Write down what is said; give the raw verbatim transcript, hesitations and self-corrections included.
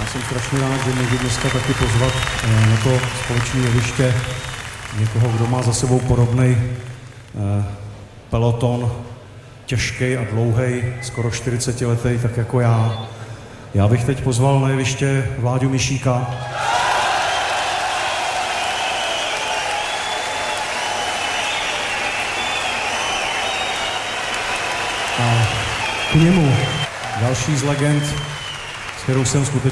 Já jsem strašně rád, že můžu dneska taky pozvat na to společné jeviště někoho, kdo má za sebou podobný peloton, těžký a dlouhý, skoro čtyřicetiletý, tak jako já. Já bych teď pozval na jeviště Vláďu Mišíka. A k němu další z legend, s kterou jsem skutečně